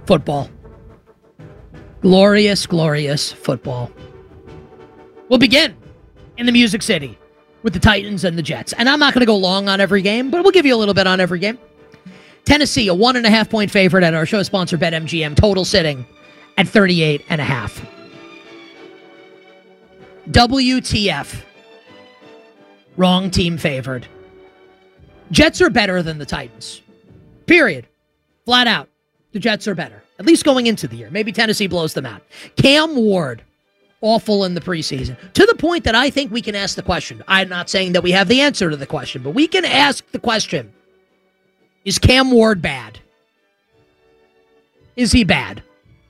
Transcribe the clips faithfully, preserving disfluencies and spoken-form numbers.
Football. Glorious, glorious football. We'll begin in the Music City with the Titans and the Jets. And I'm not going to go long on every game, but we'll give you a little bit on every game. Tennessee, a one and a half point favorite at our show sponsor BetMGM. Total sitting at thirty-eight and a half. W T F. Wrong team favored. Jets are better than the Titans. Period. Flat out. The Jets are better. At least going into the year. Maybe Tennessee blows them out. Cam Ward, awful in the preseason. To the point that I think we can ask the question. I'm not saying that we have the answer to the question, but we can ask the question. Is Cam Ward bad? Is he bad?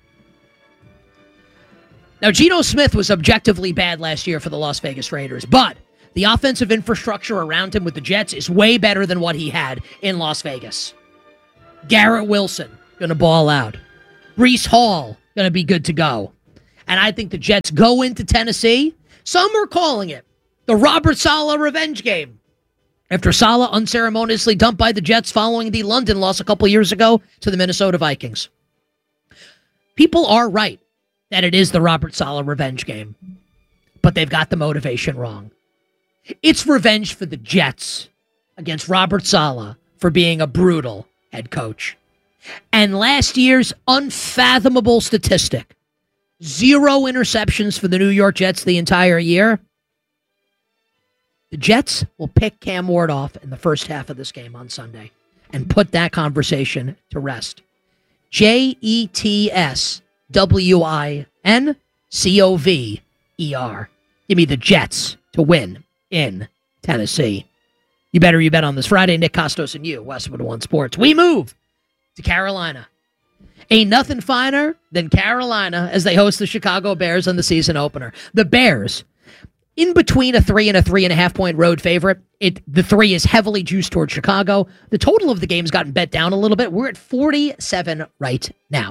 Now, Geno Smith was objectively bad last year for the Las Vegas Raiders, but the offensive infrastructure around him with the Jets is way better than what he had in Las Vegas. Garrett Wilson, going to ball out. Breece Hall, going to be good to go. And I think the Jets go into Tennessee. Some are calling it the Robert Saleh revenge game. After Saleh unceremoniously dumped by the Jets following the London loss a couple years ago to the Minnesota Vikings. People are right that it is the Robert Saleh revenge game, but they've got the motivation wrong. It's revenge for the Jets against Robert Saleh for being a brutal head coach. And last year's unfathomable statistic, zero interceptions for the New York Jets the entire year. The Jets will pick Cam Ward off in the first half of this game on Sunday and put that conversation to rest. J E T S W I N C O V E R. Give me the Jets to win in Tennessee. You better you bet on this Friday. Nick Costos and you, Westwood One Sports. We move to Carolina. Ain't nothing finer than Carolina as they host the Chicago Bears on the season opener. The Bears, in between a three and a three and a half point road favorite, it the three is heavily juiced towards Chicago. The total of the game's gotten bet down a little bit. We're at forty-seven right now.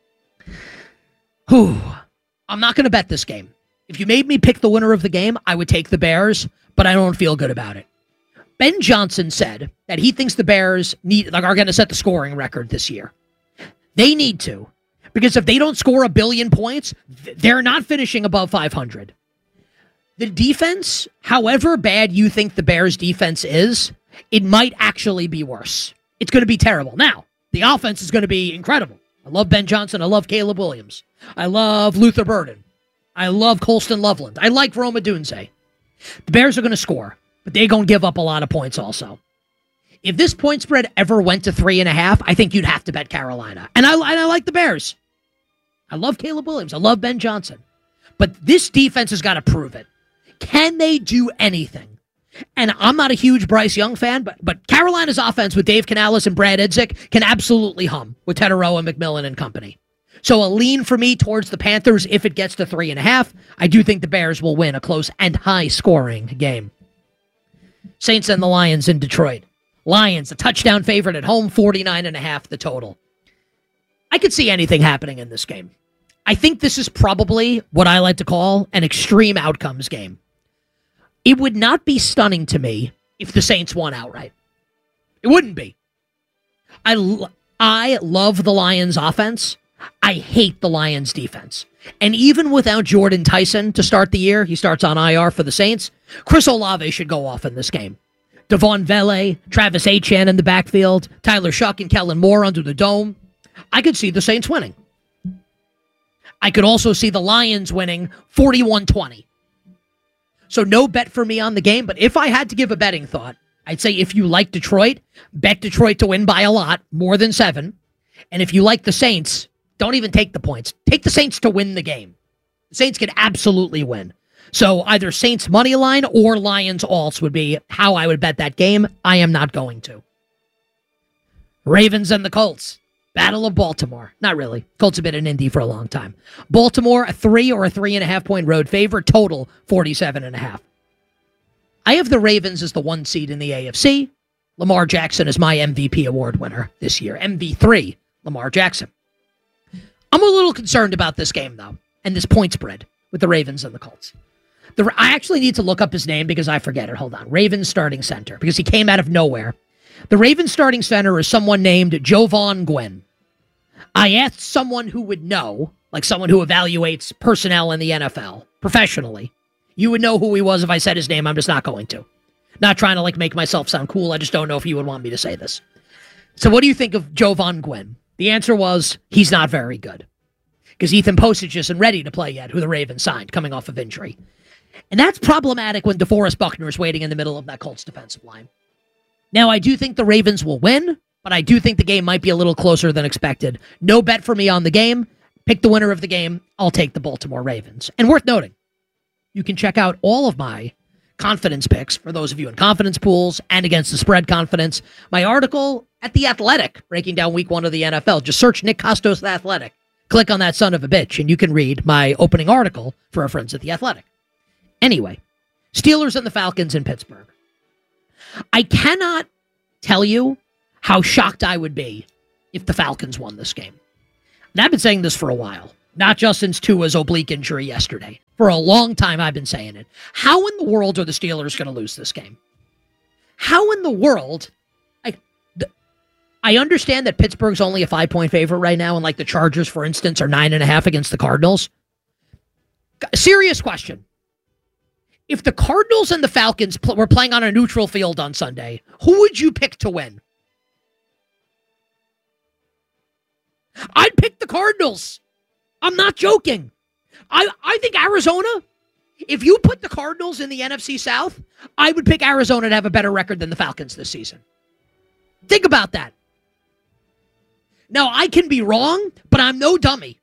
Whew. I'm not going to bet this game. If you made me pick the winner of the game, I would take the Bears, but I don't feel good about it. Ben Johnson said that he thinks the Bears need like are going to set the scoring record this year. They need to, because if they don't score a billion points, they're not finishing above five hundred. The defense, however bad you think the Bears' defense is, it might actually be worse. It's going to be terrible. Now, the offense is going to be incredible. I love Ben Johnson. I love Caleb Williams. I love Luther Burden. I love Colston Loveland. I like Rome Odunze. The Bears are going to score, but they're going to give up a lot of points also. If this point spread ever went to three and a half, I think you'd have to bet Carolina. And I, and I like the Bears. I love Caleb Williams. I love Ben Johnson. But this defense has got to prove it. Can they do anything? And I'm not a huge Bryce Young fan, but but Carolina's offense with Dave Canales and Brad Idzik can absolutely hum with Teterow and McMillan and company. So a lean for me towards the Panthers if it gets to three and a half. I do think the Bears will win a close and high-scoring game. Saints and the Lions in Detroit. Lions, a touchdown favorite at home, forty-nine and a half the total. I could see anything happening in this game. I think this is probably what I like to call an extreme outcomes game. It would not be stunning to me if the Saints won outright. It wouldn't be. I, l- I love the Lions offense. I hate the Lions defense. And even without Jordan Tyson to start the year, he starts on I R for the Saints, Chris Olave should go off in this game. Devon Vele, Travis Etienne in the backfield, Tyler Shuck and Kellen Moore under the dome. I could see the Saints winning. I could also see the Lions winning forty-one twenty. So no bet for me on the game, but if I had to give a betting thought, I'd say if you like Detroit, bet Detroit to win by a lot, more than seven. And if you like the Saints, don't even take the points. Take the Saints to win the game. The Saints can absolutely win. So either Saints money line or Lions alts would be how I would bet that game. I am not going to. Ravens and the Colts. Battle of Baltimore. Not really. Colts have been in Indy for a long time. Baltimore, a three or a three and a half point road favorite. Total forty-seven and a half. I have the Ravens as the one seed in the A F C. Lamar Jackson is my M V P award winner this year. M V three, Lamar Jackson. I'm a little concerned about this game, though, and this point spread with the Ravens and the Colts. The, I actually need to look up his name because I forget it. Hold on. Ravens starting center, because he came out of nowhere. The Ravens starting center is someone named Jovan Gwyn. I asked someone who would know, like someone who evaluates personnel in the N F L professionally. You would know who he was if I said his name. I'm just not going to. Not trying to like make myself sound cool. I just don't know if you would want me to say this. So what do you think of Jovan Gwynn? The answer was he's not very good. Because Ethan Postage isn't ready to play yet, who the Ravens signed, coming off of injury. And that's problematic when DeForest Buckner is waiting in the middle of that Colts defensive line. Now, I do think the Ravens will win, but I do think the game might be a little closer than expected. No bet for me on the game. Pick the winner of the game. I'll take the Baltimore Ravens. And worth noting, you can check out all of my confidence picks for those of you in confidence pools and against the spread confidence. My article at The Athletic, breaking down week one of the N F L. Just search Nick Kostos, The Athletic. Click on that son of a bitch, and you can read my opening article for our friends at The Athletic. Anyway, Steelers and the Falcons in Pittsburgh. I cannot tell you how shocked I would be if the Falcons won this game. And I've been saying this for a while, not just since Tua's oblique injury yesterday. For a long time, I've been saying it. How in the world are the Steelers going to lose this game? How in the world? I, the, I understand that Pittsburgh's only a five-point favorite right now, and like the Chargers, for instance, are nine and a half against the Cardinals. Serious question. If the Cardinals and the Falcons pl- were playing on a neutral field on Sunday, who would you pick to win? I'd pick the Cardinals. I'm not joking. I, I think Arizona, if you put the Cardinals in the N F C South, I would pick Arizona to have a better record than the Falcons this season. Think about that. Now, I can be wrong, but I'm no dummy.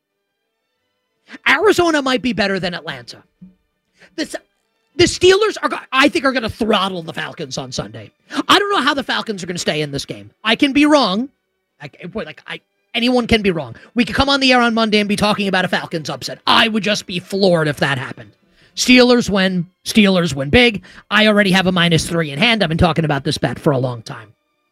Arizona might be better than Atlanta. This, the Steelers, are, I think, are going to throttle the Falcons on Sunday. I don't know how the Falcons are going to stay in this game. I can be wrong. I, like I. Anyone can be wrong. We could come on the air on Monday and be talking about a Falcons upset. I would just be floored if that happened. Steelers win. Steelers win big. I already have a minus three in hand. I've been talking about this bet for a long time.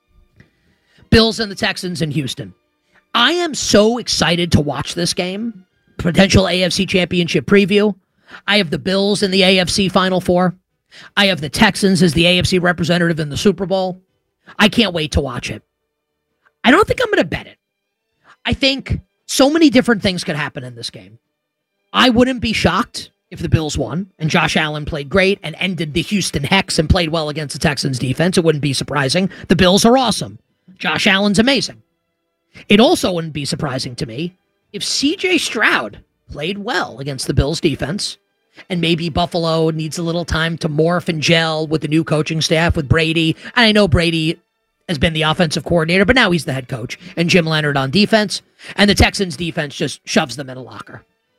Bills and the Texans in Houston. I am so excited to watch this game. Potential A F C Championship preview. I have the Bills in the A F C Final Four. I have the Texans as the A F C representative in the Super Bowl. I can't wait to watch it. I don't think I'm going to bet it. I think so many different things could happen in this game. I wouldn't be shocked if the Bills won and Josh Allen played great and ended the Houston Hex and played well against the Texans defense. It wouldn't be surprising. The Bills are awesome. Josh Allen's amazing. It also wouldn't be surprising to me if C J Stroud played well against the Bills defense and maybe Buffalo needs a little time to morph and gel with the new coaching staff with Brady. And I know Brady has been the offensive coordinator, but now he's the head coach, and Jim Leonard on defense, and the Texans defense just shoves them in a locker.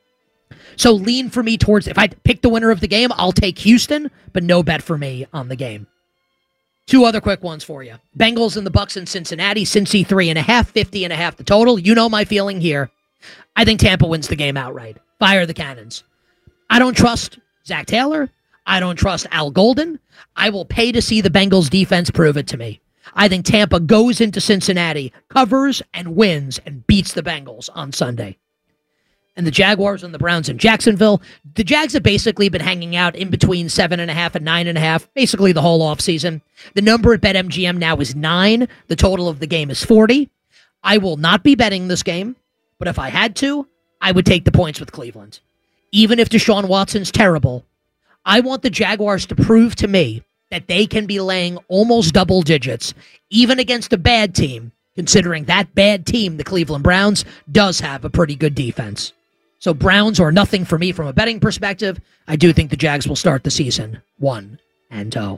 So lean for me towards, if I pick the winner of the game, I'll take Houston, but no bet for me on the game. Two other quick ones for you. Bengals and the Bucks in Cincinnati, Cincy three and a half, fifty and a half the total. You know my feeling here. I think Tampa wins the game outright. Fire the cannons. I don't trust Zach Taylor. I don't trust Al Golden. I will pay to see the Bengals defense prove it to me. I think Tampa goes into Cincinnati, covers, and wins, and beats the Bengals on Sunday. And the Jaguars and the Browns in Jacksonville. The Jags have basically been hanging out in between seven and a half and nine and a half, basically the whole offseason. The number at BetMGM now is nine. The total of the game is forty. I will not be betting this game, but if I had to, I would take the points with Cleveland. Even if Deshaun Watson's terrible, I want the Jaguars to prove to me that they can be laying almost double digits, even against a bad team, considering that bad team, the Cleveland Browns, does have a pretty good defense. So Browns are nothing for me from a betting perspective. I do think the Jags will start the season one and oh.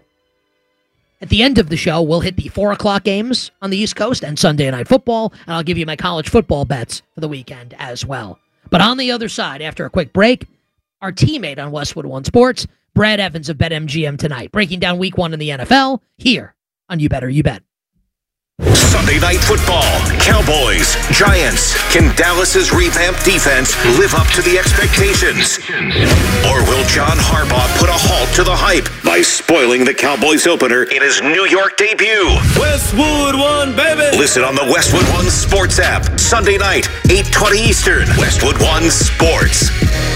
At the end of the show, we'll hit the four o'clock games on the East Coast and Sunday Night Football, and I'll give you my college football bets for the weekend as well. But on the other side, after a quick break, our teammate on Westwood One Sports, Brad Evans of BetMGM tonight, breaking down week one in the N F L here on You Better You Bet. Sunday Night Football, Cowboys, Giants. Can Dallas's revamped defense live up to the expectations? Or will John Harbaugh put a halt to the hype by spoiling the Cowboys opener in his New York debut? Westwood One, baby! Listen on the Westwood One Sports app, Sunday night, eight twenty Eastern. Westwood One Sports.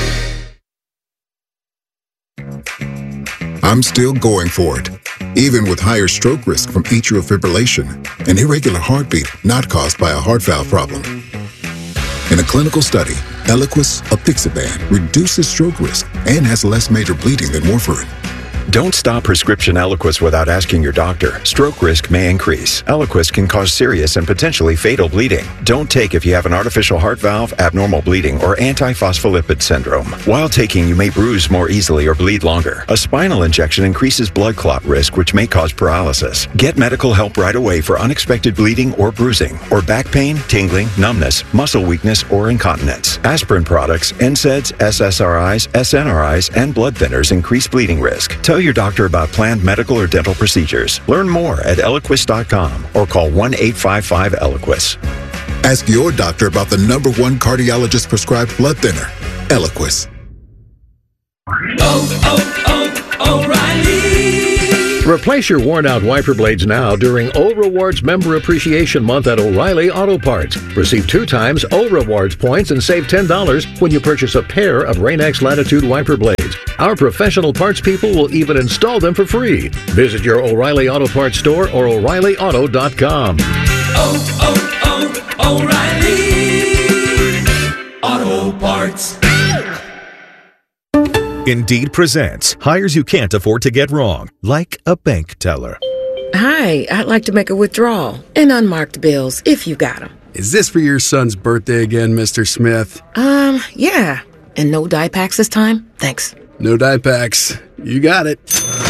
I'm still going for it, even with higher stroke risk from atrial fibrillation, an irregular heartbeat not caused by a heart valve problem. In a clinical study, Eliquis, apixaban, reduces stroke risk and has less major bleeding than warfarin. Don't stop prescription Eliquis without asking your doctor. Stroke risk may increase. Eliquis can cause serious and potentially fatal bleeding. Don't take if you have an artificial heart valve, abnormal bleeding, or antiphospholipid syndrome. While taking, you may bruise more easily or bleed longer. A spinal injection increases blood clot risk, which may cause paralysis. Get medical help right away for unexpected bleeding or bruising, or back pain, tingling, numbness, muscle weakness, or incontinence. Aspirin products, N SAIDs, S S R Is, S N R Is, and blood thinners increase bleeding risk. Tell your doctor about planned medical or dental procedures. Learn more at Eliquis dot com or call one eight five five Eliquis. Ask your doctor about the number one cardiologist prescribed blood thinner, Eliquis. Oh, oh, oh, O'Reilly. Replace your worn-out wiper blades now during O Rewards Member Appreciation Month at O'Reilly Auto Parts. Receive two times O Rewards points and save ten dollars when you purchase a pair of Rain-X Latitude wiper blades. Our professional parts people will even install them for free. Visit your O'Reilly Auto Parts store or O'Reilly Auto dot com. Oh, oh, oh, O'Reilly Auto Parts. Indeed presents hires you can't afford to get wrong, like a bank teller. Hi, I'd like to make a withdrawal. And unmarked bills, if you got them. Is this for your son's birthday again, Mister Smith? Um, yeah. And no dye packs this time? Thanks. No dye packs. You got it.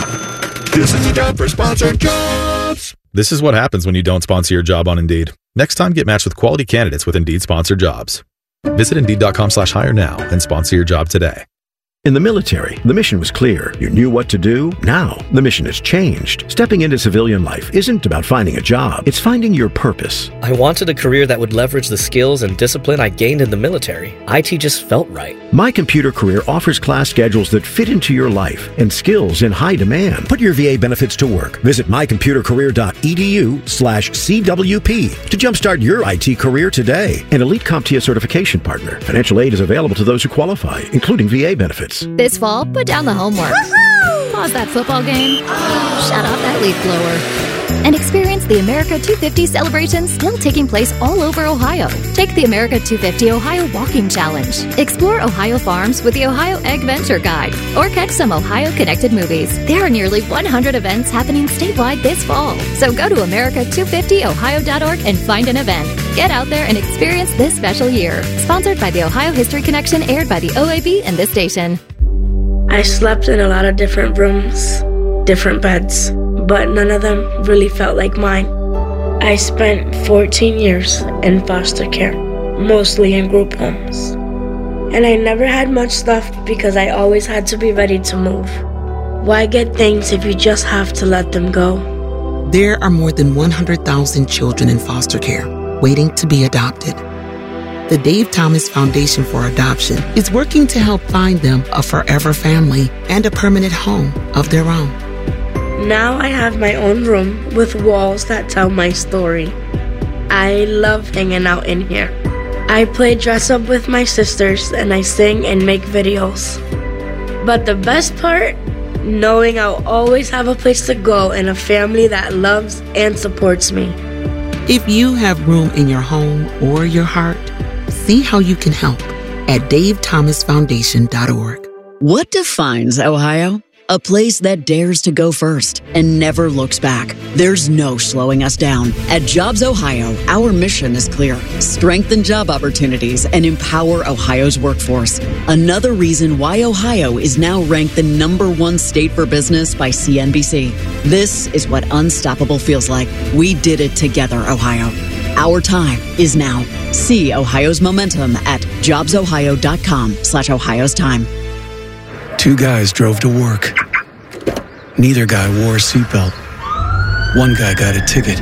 This is the job for sponsored jobs. This is what happens when you don't sponsor your job on Indeed. Next time, get matched with quality candidates with Indeed sponsored jobs. Visit Indeed dot com slash hire now and sponsor your job today. In the military, the mission was clear. You knew what to do. Now, the mission has changed. Stepping into civilian life isn't about finding a job. It's finding your purpose. I wanted a career that would leverage the skills and discipline I gained in the military. I T just felt right. My Computer Career offers class schedules that fit into your life and skills in high demand. Put your V A benefits to work. Visit my computer career dot e d u slash C W P to jumpstart your I T career today. An Elite CompTIA certification partner. Financial aid is available to those who qualify, including V A benefits. This fall, put down the homework. Woo-hoo! Pause that football game. Shut off that leaf blower. And experience the America two fifty celebration still taking place all over Ohio. Take the America two fifty Ohio Walking Challenge. Explore Ohio farms with the Ohio Egg Venture Guide. Or catch some Ohio-connected movies. There are nearly one hundred events happening statewide this fall. So go to America two fifty ohio dot org and find an event. Get out there and experience this special year. Sponsored by the Ohio History Connection, aired by the O A B and this station. I slept in a lot of different rooms, different beds, but none of them really felt like mine. I spent fourteen years in foster care, mostly in group homes. And I never had much stuff because I always had to be ready to move. Why get things if you just have to let them go? There are more than one hundred thousand children in foster care waiting to be adopted. The Dave Thomas Foundation for Adoption is working to help find them a forever family and a permanent home of their own. Now I have my own room with walls that tell my story. I love hanging out in here. I play dress up with my sisters and I sing and make videos. But the best part? Knowing I'll always have a place to go and a family that loves and supports me. If you have room in your home or your heart, see how you can help at dave thomas foundation dot org. What defines Ohio? A place that dares to go first and never looks back. There's no slowing us down. At Jobs Ohio, our mission is clear. Strengthen job opportunities and empower Ohio's workforce. Another reason why Ohio is now ranked the number one state for business by C N B C. This is what unstoppable feels like. We did it together, Ohio. Our time is now. See Ohio's momentum at jobs ohio dot com slash Ohio's time. Two guys drove to work. Neither guy wore a seatbelt. One guy got a ticket.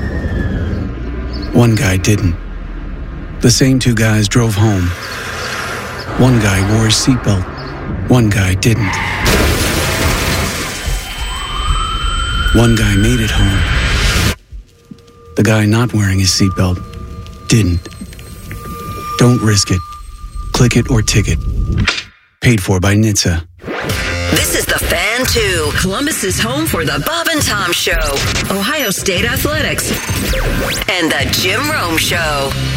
One guy didn't. The same two guys drove home. One guy wore a seatbelt. One guy didn't. One guy made it home. The guy not wearing his seatbelt didn't. Don't risk it. Click it or ticket. Paid for by N H T S A. This is the Fan two, Columbus's home for the Bob and Tom Show, Ohio State Athletics, and the Jim Rome Show.